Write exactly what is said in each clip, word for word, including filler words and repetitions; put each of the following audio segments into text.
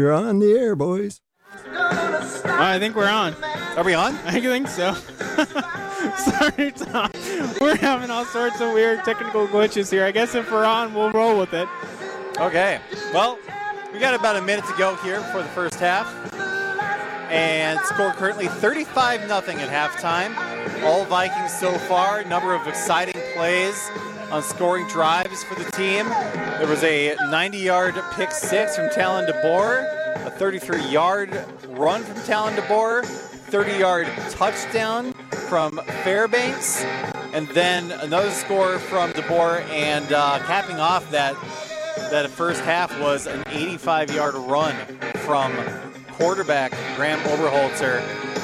You're on the air, boys. I think we're on. Are we on? I think so. Sorry, Tom. We're having all sorts of weird technical glitches here. I guess if we're on, we'll roll with it. Okay. Well, we got about a minute to go here for the first half. And score currently thirty-five nothing at halftime. All Vikings so far. Number of exciting plays on scoring drives for the team. There was a ninety-yard pick six from Talon DeBoer, a thirty-three-yard run from Talon DeBoer, thirty-yard touchdown from Fairbanks, and then another score from DeBoer, and uh, capping off that that first half was an eighty-five-yard run from quarterback Graham Oberholzer,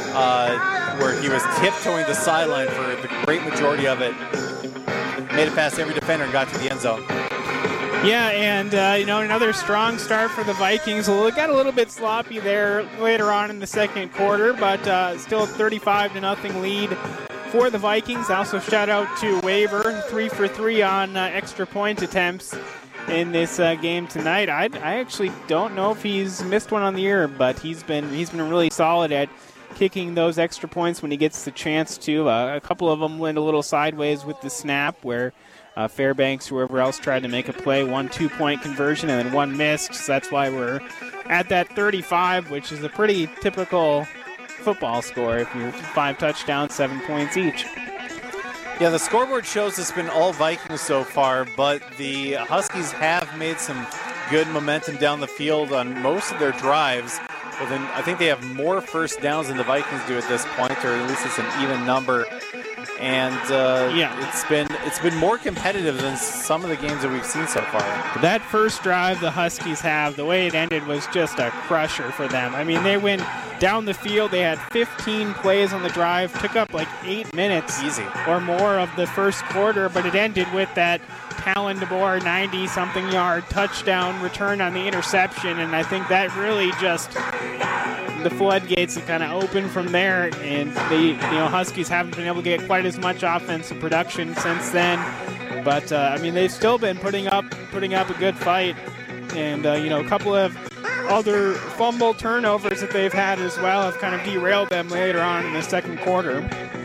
uh, where he was tiptoeing the sideline for the great majority of it. Made it past every defender and got to the end zone. Yeah, and uh, you know, another strong start for the Vikings. Well, it got a little bit sloppy there later on in the second quarter, but uh, still thirty-five to nothing lead for the Vikings. Also, shout out to Waver, three for three on uh, extra point attempts in this uh, game tonight. I, I actually don't know if he's missed one on the year, but he's been he's been really solid at kicking those extra points when he gets the chance to. Uh, a couple of them went a little sideways with the snap, where uh, Fairbanks, whoever else, tried to make a play, one two-point conversion, and then one missed. So that's why we're at that thirty-five, which is a pretty typical football score. If you're five touchdowns, seven points each. Yeah, the scoreboard shows it's been all Vikings so far, but the Huskies have made some good momentum down the field on most of their drives. But then I think they have more first downs than the Vikings do at this point, or at least it's an even number. And uh, yeah. it's been it's been more competitive than some of the games that we've seen so far. That first drive the Huskies have, the way it ended was just a crusher for them. I mean, they went down the field. They had fifteen plays on the drive, took up like eight minutes Easy. or more of the first quarter, but it ended with that Talon DeBoer ninety-something yard touchdown return on the interception, and I think that really just the floodgates have kind of opened from there, and the you know Huskies haven't been able to get quite as much offensive production since then. But uh, I mean, they've still been putting up putting up a good fight, and uh, you know a couple of other fumble turnovers that they've had as well have kind of derailed them later on in the second quarter.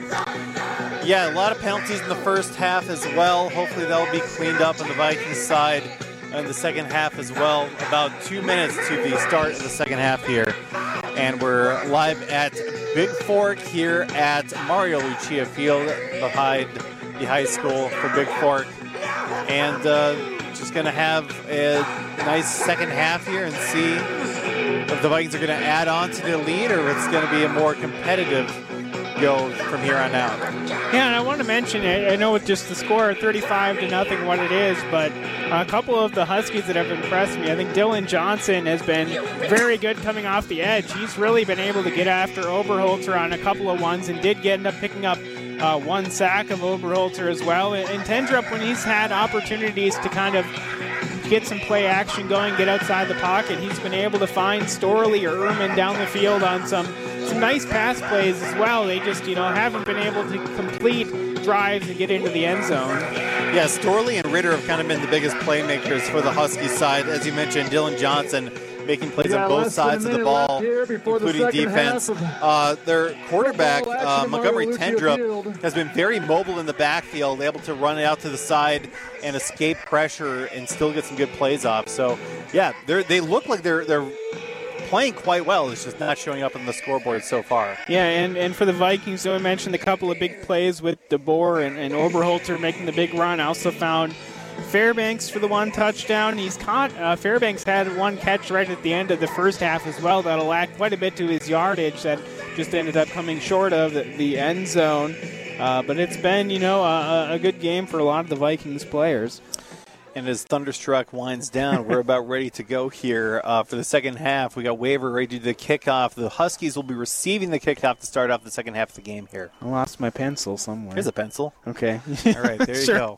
Yeah, a lot of penalties in the first half as well. Hopefully that'll be cleaned up on the Vikings side in the second half as well. About two minutes to the start of the second half here. And we're live at Big Fork here at Mario Lucia Field behind the high school for Big Fork. And uh, just going to have a nice second half here and see if the Vikings are going to add on to their lead or if it's going to be a more competitive go from here on out. Yeah, and I want to mention, I know with just the score thirty-five to nothing what it is, but a couple of the Huskies that have impressed me, I think Dylan Johnson has been very good coming off the edge. He's really been able to get after Oberholzer on a couple of ones and did get, end up picking up uh, one sack of Oberholzer as well. And Tendrup, when he's had opportunities to kind of get some play action going, get outside the pocket, he's been able to find Storley or Ehrman down the field on some some nice pass plays as well. They just, you know, haven't been able to complete drives and get into the end zone. Yeah, Storley and Ritter have kind of been the biggest playmakers for the Huskies side. As you mentioned, Dylan Johnson making plays on both sides of the ball, including defense. Uh, their quarterback, uh, Montgomery Tendrup, has been very mobile in the backfield, able to run it out to the side and escape pressure and still get some good plays off. So, yeah, they they look like they're they're playing quite well. It's just not showing up on the scoreboard so far. Yeah, and, and for the Vikings, so I mentioned a couple of big plays with DeBoer and, and Oberholzer making the big run. I also found Fairbanks for the one touchdown. He's caught, uh, Fairbanks had one catch right at the end of the first half as well that'll add quite a bit to his yardage that just ended up coming short of the, the end zone. Uh, but it's been, you know, a, a good game for a lot of the Vikings players. And as Thunderstruck winds down, we're about ready to go here uh, for the second half. We got Waver ready to do the kickoff. The Huskies will be receiving the kickoff to start off the second half of the game here. I lost my pencil somewhere. Here's a pencil. Okay. All right, there you sure. go.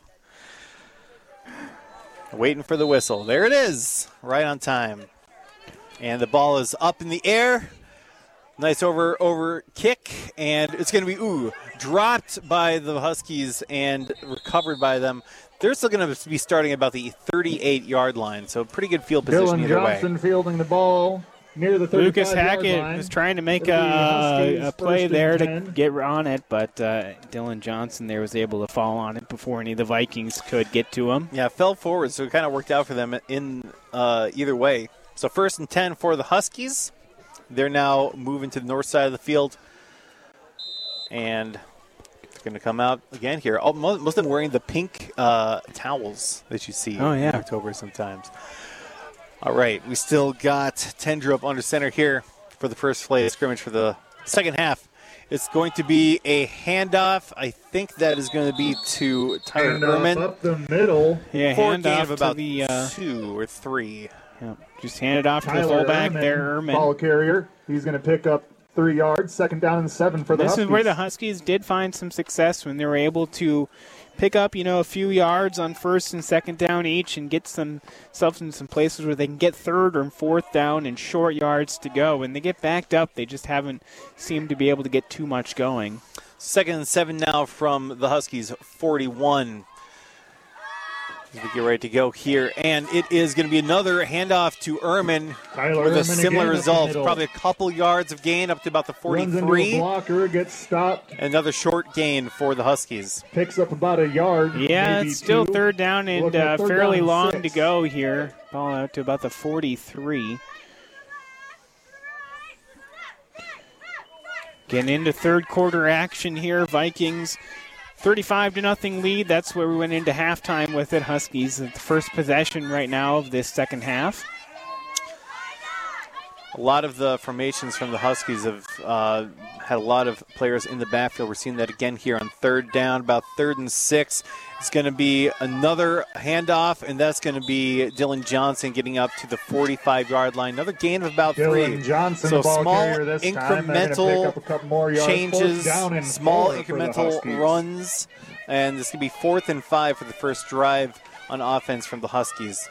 Waiting for the whistle. There it is, right on time. And the ball is up in the air. Nice over over kick, and it's going to be, ooh, dropped by the Huskies and recovered by them. They're still going to be starting about the thirty-eight-yard line, so pretty good field position Dylan either way. Johnson fielding the ball. near the thirty-five Lucas Hackett yard line. was trying to make It'll be a, Huskies a play first there and to ten. get on it, but uh, Dylan Johnson there was able to fall on it before any of the Vikings could get to him. Yeah, fell forward, so it kind of worked out for them in uh, either way. So first and ten for the Huskies. They're now moving to the north side of the field. And they're going to come out again here. Oh, most, most of them wearing the pink uh, towels that you see Oh, yeah. in October sometimes. All right, we still got Tendra up under center here for the first play of scrimmage for the second half. It's going to be a handoff. I think that is going to be to Tyler And, uh, Ehrman. up the middle. Yeah, For a hand gain off of about to the, uh, two or three. yeah, just hand it off to the Tyler fullback Ehrman, there, Ehrman. ball carrier. He's going to pick up three yards, second down and seven for the This Huskies. is where the Huskies did find some success when they were able to pick up, you know, a few yards on first and second down each and get themselves in some places where they can get third or fourth down and short yards to go. When they get backed up, they just haven't seemed to be able to get too much going. Second and seven now from the Huskies, forty-one. As we get ready to go here. And it is going to be another handoff to Ehrman Tyler with a Ehrman similar again up the result. middle. Probably a couple yards of gain up to about the Runs into a forty-three. blocker, gets stopped, Another short gain for the Huskies. picks up about a yard. Yeah, maybe it's still two. third down and Looking at uh, third fairly down and long six. to go here. Ball out to about the forty-three. Getting into third quarter action here. Vikings thirty-five to nothing lead. That's where we went into halftime with it. Huskies at the first possession right now of this second half. A lot of the formations from the Huskies have uh, had a lot of players in the backfield. We're seeing that again here on third down, about third and six. It's going to be another handoff, and that's going to be Dylan Johnson getting up to the forty-five-yard line. Another gain of about Dylan three. Johnson, So the ball small carrier this time. They're gonna pick incremental up a couple more yards. changes, Fourth down and small four for the incremental Huskies. runs, and this is going to be fourth and five for the first drive on offense from the Huskies.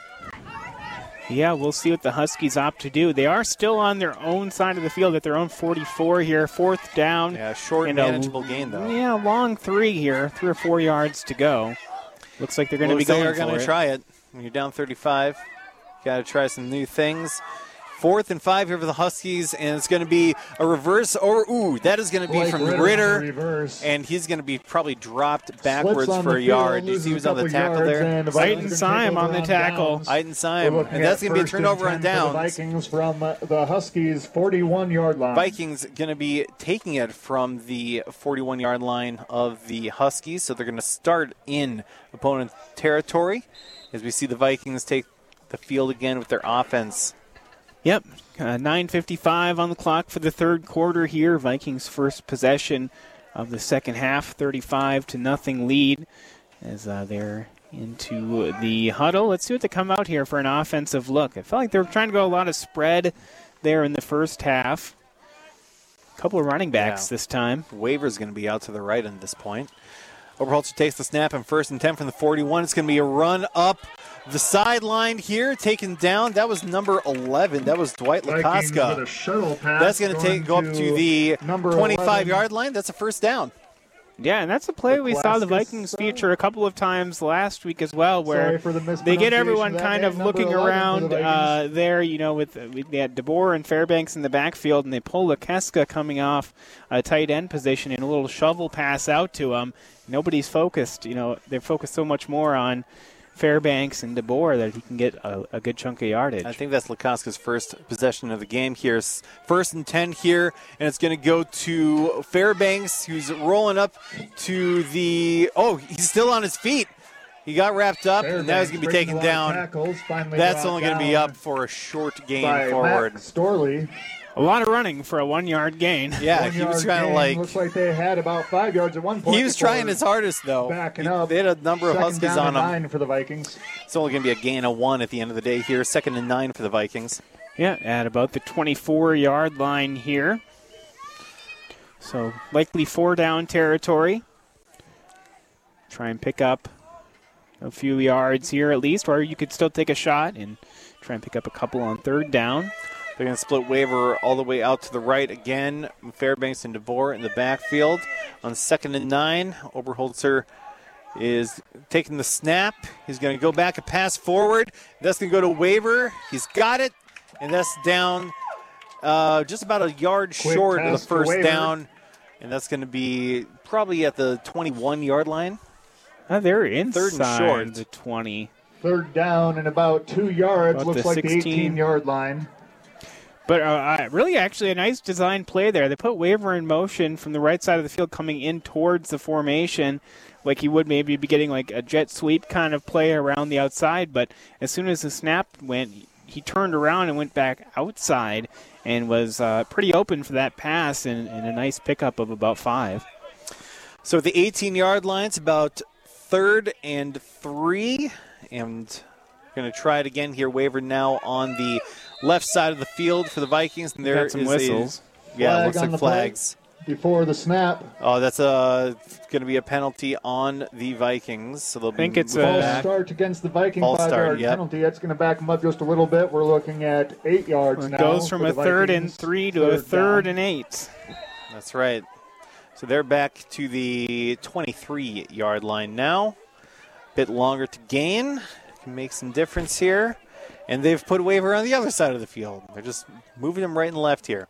Yeah, we'll see what the Huskies opt to do. They are still on their own side of the field at their own forty-four here. Fourth down. Yeah, short, and a- manageable gain, though. Yeah, long three here. Three or four yards to go. Looks like they're going to be Looks like going they're for going it. to try it. When you're down thirty-five, got to try some new things. Fourth and five here for the Huskies, and it's going to be a reverse. Or ooh, that is going to be Blake from Ritter Ritter, on the reverse. and he's going to be probably dropped backwards Slips on for the a yard. field, Do you see loses who's on a the couple tackle yards, there? and the Aidan Vikings Syme take on over the tackle. downs. Aidan We're Syme, looking and that's at going to be a first and turnover ten on for the downs. Vikings from uh, the Huskies' forty-one-yard line. Vikings going to be taking it from the forty-one-yard line of the Huskies, so they're going to start in opponent territory as we see the Vikings take the field again with their offense. Yep, uh, nine fifty-five on the clock for the third quarter here. Vikings' first possession of the second half, thirty-five to nothing lead as uh, they're into the huddle. Let's see what they come out here for an offensive look. I felt like they were trying to go a lot of spread there in the first half. A couple of running backs Yeah. this time. Waver's going to be out to the right at this point. Oberholzer takes the snap and first and ten from the forty-one. It's going to be a run up the sideline here, taken down. That was number eleven. That was Dwight Vikings with a Lakoska. shuttle pass That's going to take go up to the number twenty-five-yard line. That's a first down. Yeah, and that's a play The we saw the Klaskus, Vikings uh, feature a couple of times last week as well, Sorry where for the they get mispronunciation everyone of that kind name, of number looking eleven for around the uh, Vikings. there, you know, with, with they had DeBoer and Fairbanks in the backfield, and they pull Lakeska coming off a tight end position and a little shovel pass out to him. Nobody's focused, you know, they're focused so much more on Fairbanks and DeBoer that he can get a, a good chunk of yardage. I think that's Lakoska's first possession of the game here. S- First and ten here, and it's going to go to Fairbanks, who's rolling up to the. Oh, he's still on his feet. He got wrapped up, and now he's going to be taken down. Tackles, finally That's brought only going to be down up for a short gain by forward. Matt Storley. A lot of running for a one-yard gain. Yeah, One he was yard trying to gain. like. Looks like they had about five yards at one point. He was before trying his hardest though. Backing He- up. They had a number of Second Huskies down on and him. nine for the Vikings. It's only going to be a gain of one at the end of the day here. Second and nine for the Vikings. Yeah, at about the twenty-four-yard line here. So likely four-down territory. Try and pick up a few yards here at least, or you could still take a shot and try and pick up a couple on third down. They're going to split Waver all the way out to the right again. Fairbanks and DeBoer in the backfield. On second and nine, Oberholzer is taking the snap. He's going to go back and pass forward. That's going to go to Waver. He's got it, and that's down uh, just about a yard Quick short of the pass to first Waver. down, and that's going to be probably at the twenty-one-yard line. Uh, they're inside Third and short. the twenty. Third down and about two yards. About Looks the like the sixteen. eighteen-yard line. But uh, really, actually, a nice design play there. They put Waver in motion from the right side of the field coming in towards the formation, like he would maybe be getting like a jet sweep kind of play around the outside. But as soon as the snap went, he turned around and went back outside and was uh, pretty open for that pass and, and a nice pickup of about five. So the eighteen-yard line, it's about third and three. And going to try it again here. Waver now on the left side of the field for the Vikings. And there Got some is whistles. A, yeah, Flag looks on like the flags. play before the snap. Oh, that's uh, going to be a penalty on the Vikings. So they'll I think be it's moving a- False back. start against the Vikings. False start, Five-yard yep. penalty. That's going to back them up just a little bit. We're looking at eight yards It now. goes from for a the third and Vikings. three to a third down. and eight. That's right. So they're back to the twenty-three-yard line now. Bit longer to gain. Can make some difference here. And they've put Waver on the other side of the field. They're just moving him right and left here.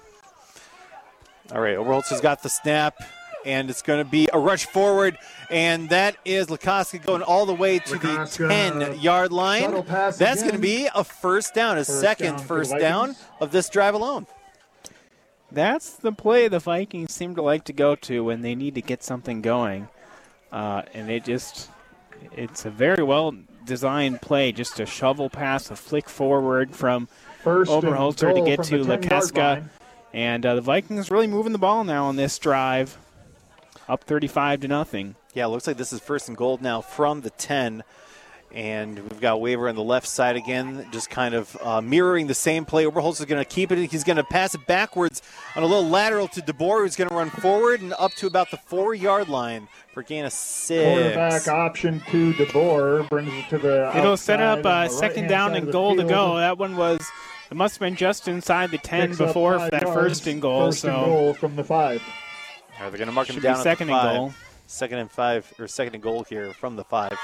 All right, Oberholzer's got the snap, and it's going to be a rush forward, and that is Lukoska going all the way to Lukoska, the ten-yard line. shuttle pass That's again. going to be a first down, a First second down for the first down Vikings. of this drive alone. That's the play the Vikings seem to like to go to when they need to get something going. Uh, and they just, it's a very well designed play, just a shovel pass, a flick forward from First and Oberholzer to goal get from to the ten-yard Lukoska. line. And uh, the Vikings really moving the ball now on this drive, up thirty-five to nothing. Yeah, it looks like this is first and goal now from the ten. And we've got Waver on the left side again, just kind of uh, mirroring the same play. Oberholzer is going to keep it. He's going to pass it backwards on a little lateral to DeBoer, who's going to run forward and up to about the four-yard line for a gain of six. Quarterback option to DeBoer brings it to the It'll set outside up on uh, the second right-hand down side and of the goal to field. go. That one was, it must have been just inside the ten Picks up before for five that yards. first and goal. First and So goal from the five. All right, they're going to mark him should down be at second the and five. goal. Second and five, or second and goal here from the five.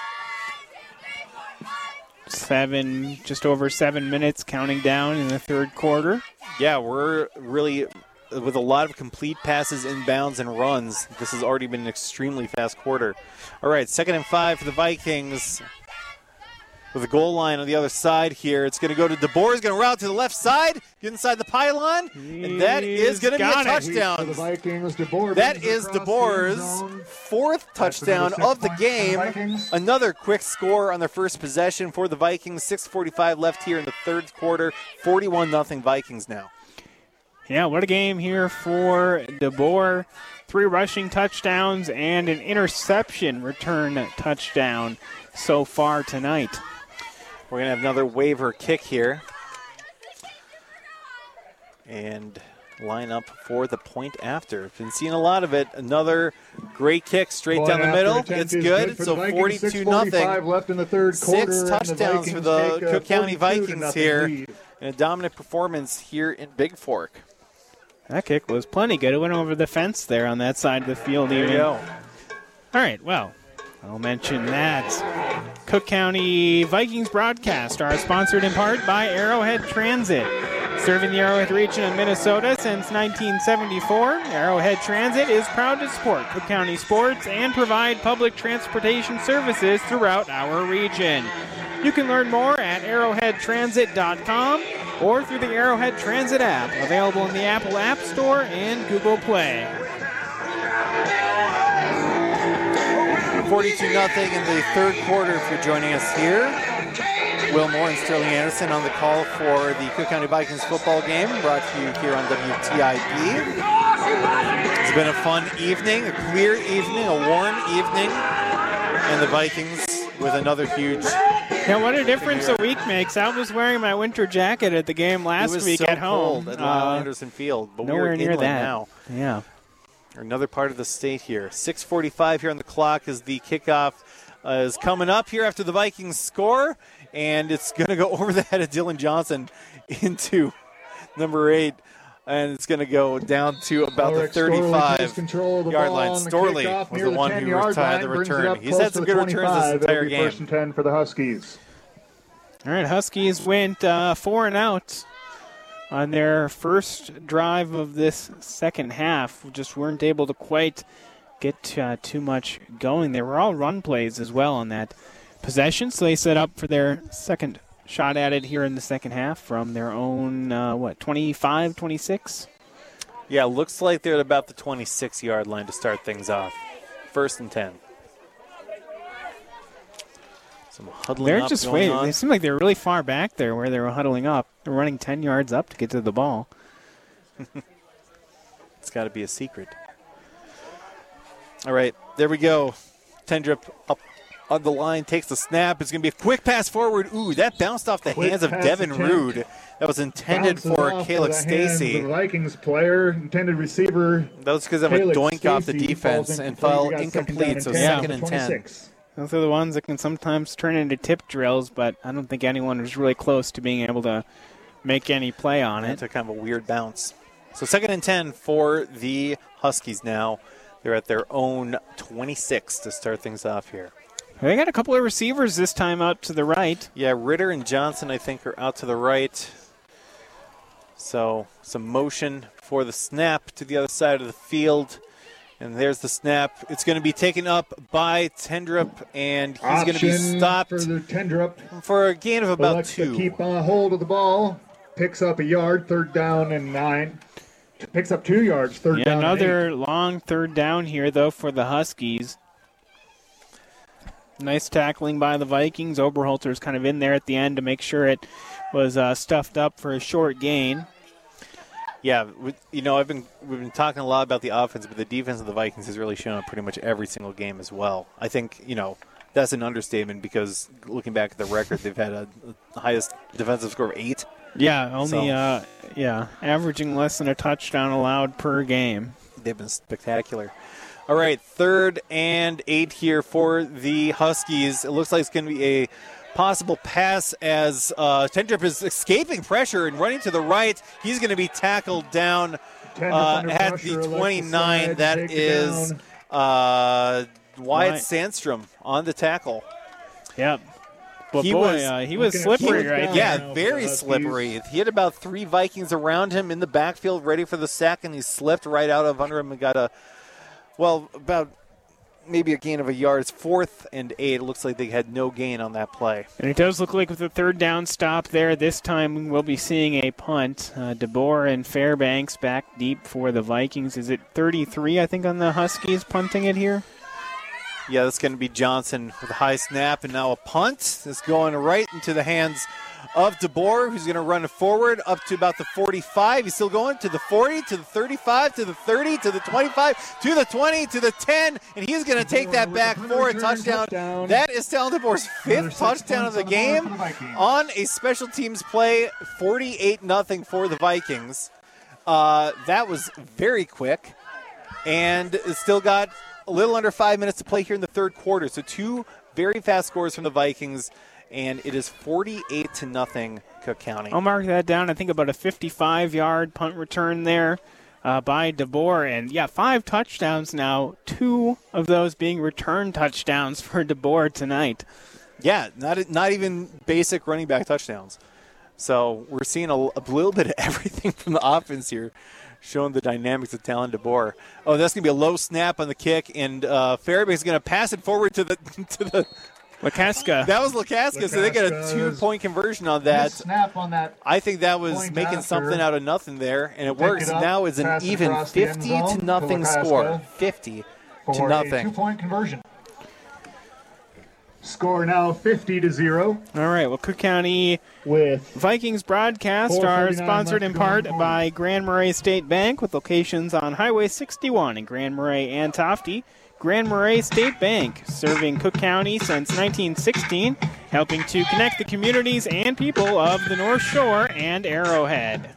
Seven, just over seven minutes counting down in the third quarter. Yeah, we're really, with a lot of complete passes, inbounds, and runs, this has already been an extremely fast quarter. All right, second and five for the Vikings. With a goal line on the other side here. It's going to go to DeBoer. He's going to route to the left side, get inside the pylon, and that is going to be a got it. For the touchdown. Vikings, DeBoer That brings it is across the end DeBoer's zone. fourth That's touchdown another of the six points for the game. Vikings. Another quick score on their first possession for the Vikings. six forty-five left here in the third quarter. forty-one nothing Vikings now. Yeah, what a game here for DeBoer. Three rushing touchdowns and an interception return touchdown so far tonight. We're going to have another Waver kick here. And line up for the point after. Been seeing a lot of it. Another great kick straight Point down the after middle. attempt It's is good. for So the Vikings. forty-two nothing. six forty-five left in the third quarter. Six and touchdowns the for Vikings the take a Cook County forty-two to Vikings nothing here. lead. And a dominant performance here in Big Fork. That kick was plenty good. It went over the fence there on that side of the field. There you even. go. All right, well, I'll mention that. Cook County Vikings broadcast are sponsored in part by Arrowhead Transit. Serving the Arrowhead region of Minnesota since nineteen seventy-four, Arrowhead Transit is proud to support Cook County sports and provide public transportation services throughout our region. You can learn more at arrowhead transit dot com or through the Arrowhead Transit app, available in the Apple App Store and Google Play. forty-two nothing in the third quarter if you're joining us here. Will Moore and Sterling Anderson on the call for the Cook County Vikings football game, brought to you here on W T I P. It's been a fun evening, a clear evening, a warm evening, and the Vikings with another huge... Yeah, what a difference a week makes. I was wearing my winter jacket at the game last it was week so at home. cold at Lyle Uh, Anderson Field, but nowhere we're near inland that. now. Yeah. Another part of the state here. six forty-five here on the clock as the kickoff uh, is coming up here after the Vikings score, and it's going to go over the head of Dylan Johnson into number eight, and it's going to go down to about Ulrich the Storley takes control of the thirty-five-yard ball line. on the Storley kickoff was near the the one who ten-yard retired the line, brings it return. up He's close had to some the good returns this twenty-five. entire It'll be game. First and ten for the Huskies. All right, Huskies went uh, four and out on their first drive of this second half. Just weren't able to quite get uh, too much going. They were all run plays as well on that possession, so they set up for their second shot at it here in the second half from their own, uh, what, twenty-five, twenty-six? Yeah, looks like they're at about the twenty-six-yard line to start things off. First and ten. Some huddling they're up just going waiting. on. They seem like they're really far back there where they were huddling up. They're running ten yards up to get to the ball. It's got to be a secret. All right, there we go. Tendrip up on the line, takes the snap. It's going to be a quick pass forward. Ooh, that bounced off the Quick hands of pass Devin attempt. Rude. That was intended Bounces for off Caleb of the hands of Stacy. the Vikings player, intended receiver. That was because of a Caleb doink off the Stacy defense falls and incomplete. fell We got second down incomplete, and so ten second from and ten. twenty-six. Those are the ones that can sometimes turn into tip drills, but I don't think anyone was really close to being able to make any play on it. That's a kind of a weird bounce. So second and ten for the Huskies now. They're at their own twenty-six to start things off here. They got a couple of receivers this time out to the right. Yeah, Ritter and Johnson, I think, are out to the right. So some motion for the snap to the other side of the field. And there's the snap. It's going to be taken up by Tendrip, and he's going to be Option stopped for the Tendrip. for a gain of about Elects two. to keep on hold of the ball. Picks up a yard, third down and nine. Picks up two yards, third Yeah, down and another eight. long third down here, though, for the Huskies. Nice tackling by the Vikings. Oberholter's kind of in there at the end to make sure it was uh, stuffed up for a short gain. Yeah, we- you know, I've been we've been talking a lot about the offense, but the defense of the Vikings has really shown up pretty much every single game as well. I think, you know, that's an understatement because looking back at the record, they've had a, a highest defensive score of eight. Yeah, only So- uh, yeah, averaging less than a touchdown allowed per game. They've been spectacular. All right, third and eight here for the Huskies. It looks like it's going to be a possible pass as uh, Tendrip is escaping pressure and running to the right. He's going to be tackled down Tendrip uh, under at pressure, the elects to twenty-nine. slide, That take it is down. uh, Wyatt Wyatt. Sandstrom on the tackle. Yep. But He boy, was- uh, he was looking at slippery fourth right down. there. Yeah, now very for the slippery. He had about three Vikings around him in the backfield ready for the sack, and he slipped right out of under him and got a, well, about maybe a gain of a yard. It's fourth and eight. It looks like they had no gain on that play. And it does look like with the third down stop there, this time we'll be seeing a punt. Uh, DeBoer and Fairbanks back deep for the Vikings. Is it thirty-three, I think, on the Huskies punting it here? Yeah, that's going to be Johnson with a high snap, and now a punt. It's going right into the hands of DeBoer, who's going to run it forward up to about the forty-five. He's still going to the forty, to the thirty-five, to the thirty, to the twenty-five, to the twenty, to the ten, and he's going to take that back for a touchdown. touchdown. That is Talon DeBoer's Another fifth six touchdown of points the on the board game for the Vikings. on a special teams play, forty-eight nothing for the Vikings. Uh, that was very quick, and it's still got a little under five minutes to play here in the third quarter. So two very fast scores from the Vikings, and it is forty-eight to nothing Cook County. I'll mark that down. I think about a fifty-five-yard punt return there uh, by DeBoer. And, yeah, five touchdowns now, two of those being return touchdowns for DeBoer tonight. Yeah, not not even basic running back touchdowns. So we're seeing a, a little bit of everything from the offense here, showing the dynamics of Talon DeBoer. Oh, that's going to be a low snap on the kick, and uh, Fairbanks is going to pass it forward to the to the. Lakaska. That was Lakaska, so they got a Lakaska two-point conversion on that. Missed snap on that. I think that was Point making after. something out of nothing there, and it Pick works. it up, Now it's an pass it even across the end fifty zone to nothing to score. Lakaska fifty for to a nothing. two-point conversion. Score now fifty to zero All right, well, Cook County with Vikings broadcast four are thirty-nine sponsored left in to go part in the by Grand Marais State Bank with locations on Highway sixty-one in Grand Marais and Tofte. Grand Marais State Bank, serving Cook County since nineteen sixteen, helping to connect the communities and people of the North Shore and Arrowhead.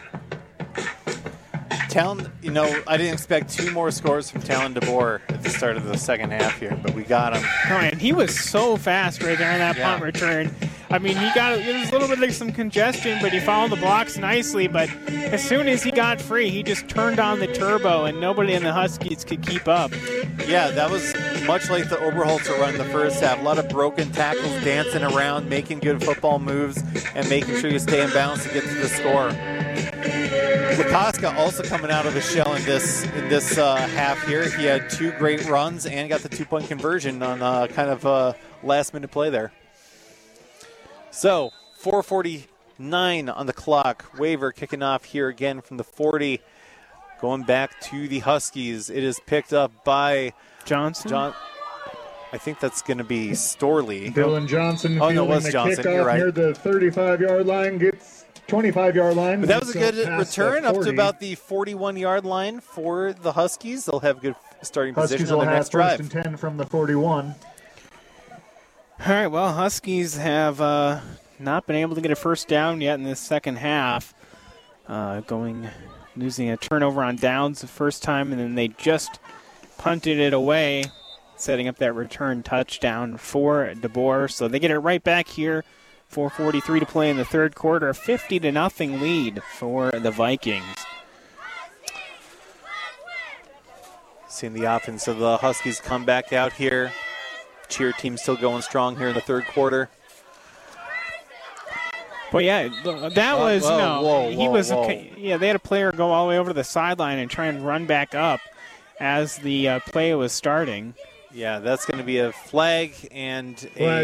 Talon, you know, I didn't expect two more scores from Talon DeBoer at the start of the second half here, but we got him. Oh, and he was so fast right there on that Yeah. punt return. I mean, he got it was a little bit like some congestion, but he followed the blocks nicely. But as soon as he got free, he just turned on the turbo, and nobody in the Huskies could keep up. Yeah, that was much like the Oberholzer run in the first half. A lot of broken tackles, dancing around, making good football moves, and making sure you stay in balance to get to the score. Lukaska also coming out of his shell in this in this uh, half here. He had two great runs and got the two-point conversion on uh, kind of a last-minute play there. So, four forty-nine on the clock. Waver kicking off here again from the forty. Going back to the Huskies. It is picked up by Johnson. John. I think that's going to be Storley. Dylan Johnson Oh, no, it fielding was the Johnson. kickoff You're right. near the thirty-five-yard line, gets twenty-five-yard line. But that was a gets good up past the return up to forty. about the forty-one-yard line for the Huskies. They'll have good starting Huskies position on will their have next first drive. and ten from the forty-one. All right, well, Huskies have uh, not been able to get a first down yet in this second half. Uh, going, losing a turnover on downs the first time, and then they just punted it away, setting up that return touchdown for DeBoer. So they get it right back here. four forty-three to play in the third quarter. A fifty to nothing lead for the Vikings. Seeing the offense of the Huskies come back out here. Cheer team still going strong here in the third quarter. Well, yeah, that was whoa, no. whoa, he whoa, was whoa. yeah. They had a player go all the way over to the sideline and try and run back up as the uh, play was starting. Yeah, that's going to be a flag and a